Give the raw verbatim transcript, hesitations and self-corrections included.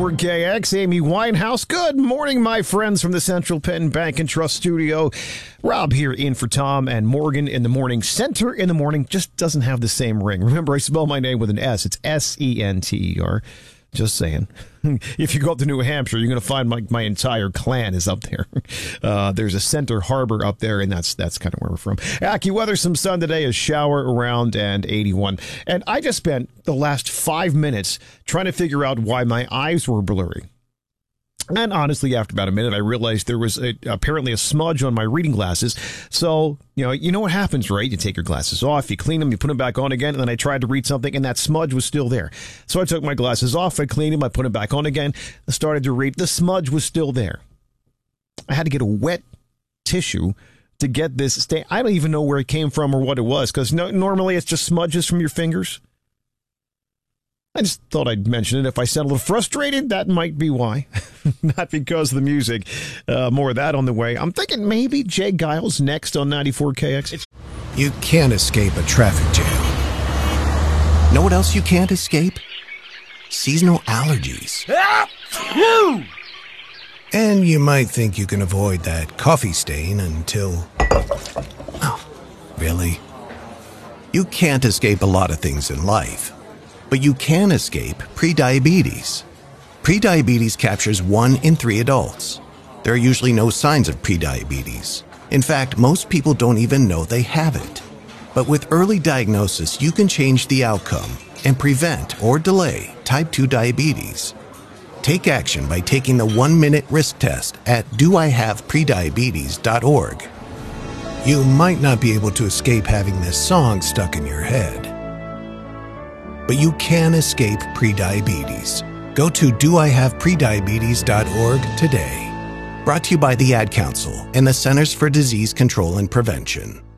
ninety-four K X, Amy Winehouse. Good morning, my friends from the Central Penn Bank and Trust Studio. Rob here in for Tom and Morgan in the morning. Center in the morning just doesn't have the same ring. Remember, I spell my name with an S. It's S E N T E R. Just saying. If you go up to New Hampshire, you're going to find my, my entire clan is up there. Uh, there's a Center Harbor up there, and that's that's kind of where we're from. AccuWeather, some sun today, a shower around and eighty-one. And I just spent the last five minutes trying to figure out why my eyes were blurry. And honestly, after about a minute, I realized there was a, apparently a smudge on my reading glasses. So, you know, you know what happens, right? You take your glasses off, you clean them, you put them back on again. And then I tried to read something and that smudge was still there. So I took my glasses off, I cleaned them, I put them back on again. I started to read. The smudge was still there. I had to get a wet tissue to get this stain. I don't even know where it came from or what it was, because no, normally it's just smudges from your fingers. I just thought I'd mention it. If I sound a little frustrated, that might be why. Not because of the music. Uh, more of that on the way. I'm thinking maybe Jay Giles next on ninety-four K X. You can't escape a traffic jam. Know what else you can't escape? Seasonal allergies. And you might think you can avoid that coffee stain until... Oh, really? You can't escape a lot of things in life. But you can escape prediabetes. Prediabetes captures one in three adults. There are usually no signs of prediabetes. In fact, most people don't even know they have it. But with early diagnosis, you can change the outcome and prevent or delay type two diabetes. Take action by taking the one-minute risk test at do I have prediabetes dot org. You might not be able to escape having this song stuck in your head, but you can escape prediabetes. Go to do I have prediabetes dot org today. Brought to you by the Ad Council and the Centers for Disease Control and Prevention.